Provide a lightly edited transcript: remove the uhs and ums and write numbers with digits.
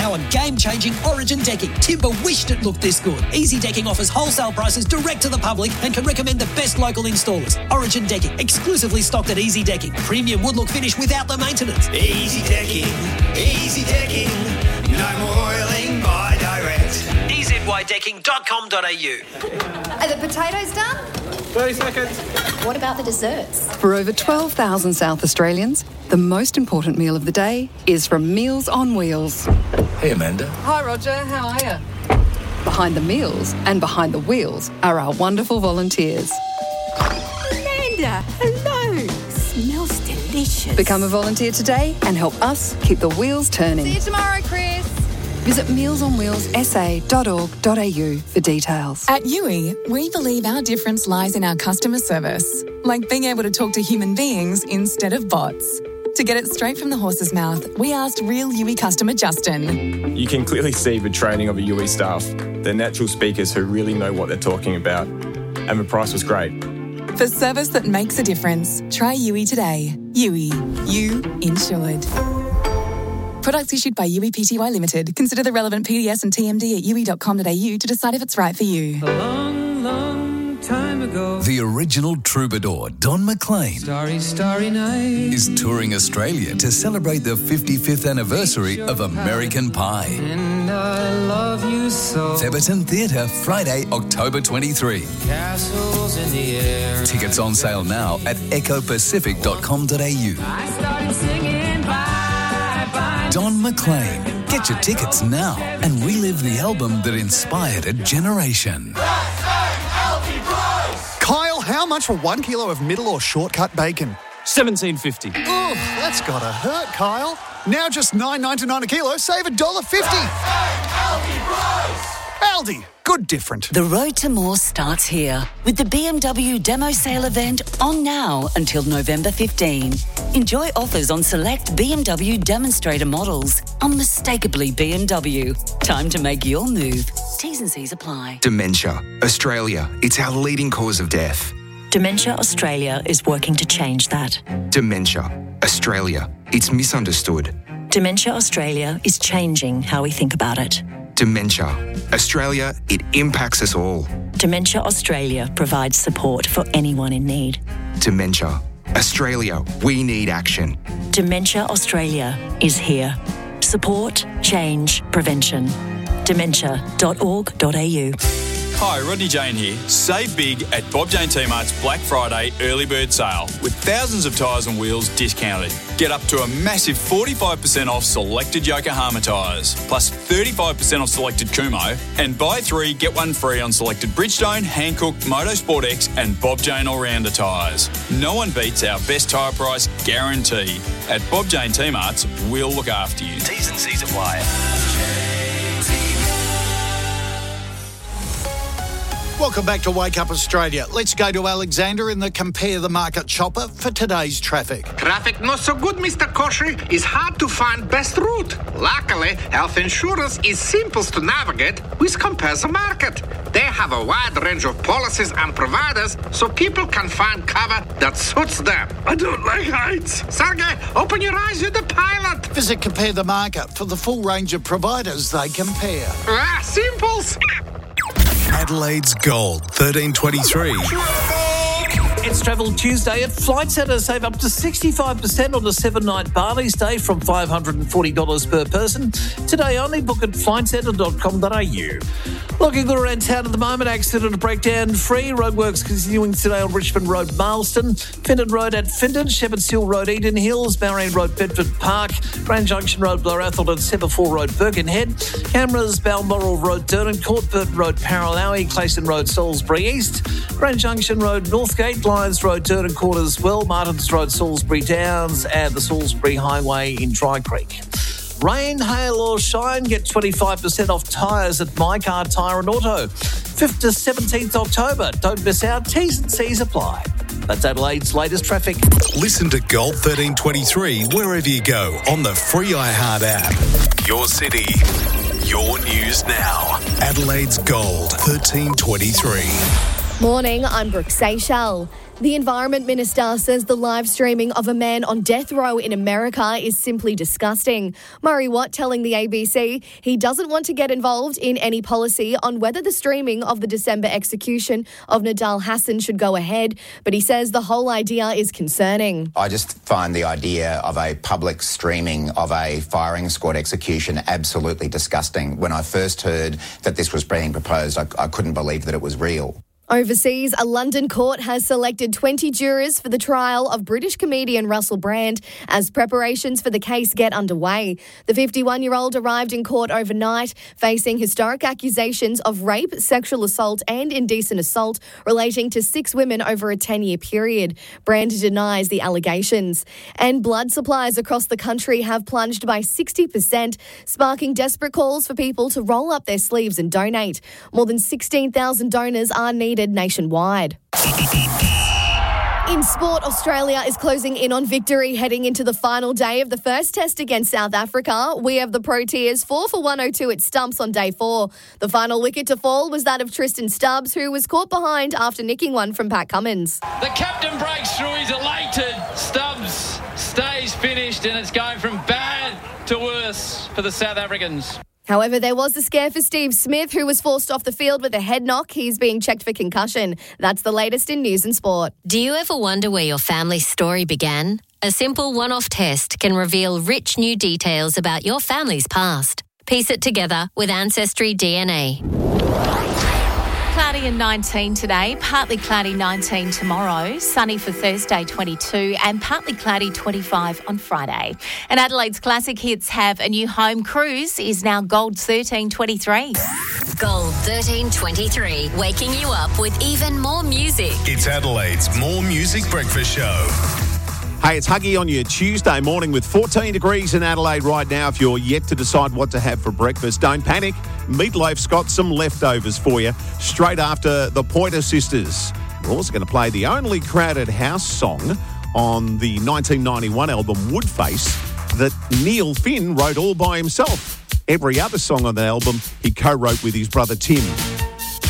our game-changing Origin decking. Timber wished it looked this good. Easy Decking offers wholesale prices direct to the public and can recommend the best local installers. Origin Decking, exclusively stocked at Easy Decking. Premium wood-look finish without the maintenance. Easy Decking, no more oiling by direct. EZYDecking.com.au. Are the potatoes done? 30 seconds. What about the desserts? For over 12,000 South Australians, the most important meal of the day is from Meals on Wheels. Hey, Amanda. Hi, Roger. How are you? Behind the meals and behind the wheels are our wonderful volunteers. Amanda, hello. Smells delicious. Become a volunteer today and help us keep the wheels turning. See you tomorrow, Chris. Visit mealsonwheelssa.org.au for details. At Yui, we believe our difference lies in our customer service, like being able to talk to human beings instead of bots. To get it straight from the horse's mouth, we asked real Yui customer Justin. You can clearly see the training of the Yui staff. They're natural speakers who really know what they're talking about. And the price was great. For service that makes a difference, try Yui today. Yui. You insured. Products issued by Yui Pty Limited. Consider the relevant PDS and TMD at yui.com.au to decide if it's right for you. A long, long time ago, The original troubadour, Don McLean, starry night, is touring Australia to celebrate the 55th anniversary of American Pie. and I love you so. Theberton Theatre, Friday, October 23. Castles in the air. Tickets on sale now at ecopacific.com.au. I started singing bye. Don McLean. Get your tickets now and relive the album that inspired a generation. Kyle, how much for 1 kilo of middle or shortcut bacon? $17.50. Oh, that's gotta hurt, Kyle. Now just $9.99 a kilo, save $1.50. Aldi, good different. The road to more starts here with the BMW demo sale event on now until November 15. Enjoy offers on select BMW demonstrator models. Unmistakably BMW. Time to make your move. T's and C's apply. Dementia. Australia, it's our leading cause of death. Dementia Australia is working to change that. Dementia. Australia, it's misunderstood. Dementia Australia is changing how we think about it. Dementia. Australia, it impacts us all. Dementia Australia provides support for anyone in need. Dementia. Australia, we need action. Dementia Australia is here. Support, change, prevention. Dementia.org.au. Hi, Rodney Jane here. Save big at Bob Jane T-Mart's Black Friday early bird sale with thousands of tyres and wheels discounted. Get up to a massive 45% off selected Yokohama tyres, plus 35% off selected Kumho, and buy 3, get 1 free on selected Bridgestone, Hankook, Motorsport X and Bob Jane All-Rounder tyres. No one beats our best tyre price guarantee. At Bob Jane T-Mart's, we'll look after you. T's and C's apply. Welcome back to Wake Up Australia. Let's go to Alexander in the Compare the Market chopper for today's traffic. Traffic not so good, Mr. Koshy. It's hard to find best route. Luckily, health insurance is simple to navigate with Compare the Market. They have a wide range of policies and providers so people can find cover that suits them. I don't like heights. Sergey, open your eyes, you're the pilot. Visit Compare the Market for the full range of providers they compare. Ah, simples. Adelaide's Gold, 1323. It's Travel Tuesday at Flight Centre. Save up to 65% on the 7-night Bali stay from $540 per person. Today only. Book at flightcentre.com.au. Looking good around town at the moment. Accident breakdown free. Roadworks continuing today on Richmond Road, Marston. Findon Road at Findon. Shepherds Hill Road, Eden Hills. Marion Road, Bedford Park. Grand Junction Road, Blair Atherton. Semaphore Road, Birkenhead. Cameras, Balmoral Road, Durnan. Court Burton Road, Paralowie. Clayson Road, Salisbury East. Grand Junction Road, Northgate. Lions Road, Durnan Court as well. Martins Road, Salisbury Downs. And the Salisbury Highway in Dry Creek. Rain, hail or shine, get 25% off tyres at My Car Tyre and Auto. 5th to 17th October. Don't miss out. T's and C's apply. That's Adelaide's latest traffic. Listen to Gold 1323 wherever you go on the free iHeart app. Your city, your news now. Adelaide's Gold 1323. Morning, I'm Brooke Seychelles. The Environment Minister says the live streaming of a man on death row in America is simply disgusting. Murray Watt telling the ABC he doesn't want to get involved in any policy on whether the streaming of the December execution of Nidal Hasan should go ahead, but he says the whole idea is concerning. I just find the idea of a public streaming of a firing squad execution absolutely disgusting. When I first heard that this was being proposed, I couldn't believe that it was real. Overseas, a London court has selected 20 jurors for the trial of British comedian Russell Brand as preparations for the case get underway. The 51-year-old arrived in court overnight, facing historic accusations of rape, sexual assault and indecent assault relating to 6 women over a 10-year period. Brand denies the allegations. And blood supplies across the country have plunged by 60%, sparking desperate calls for people to roll up their sleeves and donate. More than 16,000 donors are needed nationwide. In sport, Australia is closing in on victory heading into the final day of the first test against South Africa. We have the Proteas 4 for 102 at stumps on day 4. The final wicket to fall was that of Tristan Stubbs, who was caught behind after nicking one from Pat Cummins. The captain breaks through, he's elated. Stubbs stays finished and it's going from bad to worse for the South Africans. However, there was a scare for Steve Smith, who was forced off the field with a head knock. He's being checked for concussion. That's the latest in news and sport. Do you ever wonder where your family's story began? A simple one-off test can reveal rich new details about your family's past. Piece it together with Ancestry DNA. Cloudy and 19 today, partly cloudy 19 tomorrow, sunny for Thursday 22 and partly cloudy 25 on Friday. And Adelaide's classic hits have a new home. Cruise is now Gold 1323. Gold 1323, waking you up with even more music. It's Adelaide's More Music Breakfast Show. Hey, it's Huggy on your Tuesday morning with 14 degrees in Adelaide right now. If you're yet to decide what to have for breakfast, don't panic. Meatloaf's got some leftovers for you straight after the Pointer Sisters. We're also going to play the only crowded house song on the 1991 album Woodface that Neil Finn wrote all by himself. Every other song on the album he co-wrote with his brother Tim.